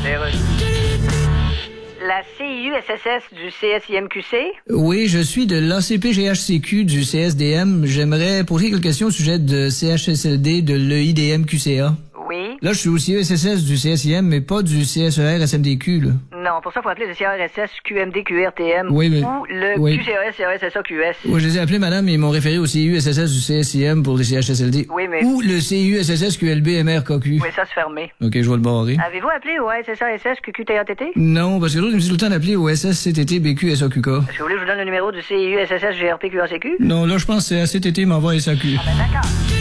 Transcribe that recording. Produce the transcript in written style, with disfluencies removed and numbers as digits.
C'est reçu. La CIUSSS du CSIMQC? Oui, je suis de l'ACPGHCQ du CSDM. J'aimerais poser quelques questions au sujet de CHSLD de l'EIDMQCA. Oui. Là, je suis au CIUSSS du CSIM, mais pas du CSER SMDQ, là. Non, pour ça, il faut appeler le CRSS QMD QRTM Oui, mais... ou le oui. QCRS CRSSA QS. Oui, je les ai appelés, madame, et ils m'ont référé au CIUSSS du CSIM pour les CHSLD. Oui, mais... Ou le CIUSSS QLB MRKQ. Oui, ça, c'est fermé. OK, je vais le barrer. Avez-vous appelé au SSASS QQTATT? Non, parce que l'autre, il me dit tout le temps d'appeler au SSCTT BQ SAQK. Est-ce que vous voulez que je vous donne le numéro du CIUSSS GRP QRCQ? Non, là, je pense que c'est ACTT m'envoie SAQ. Ah ben d'accord.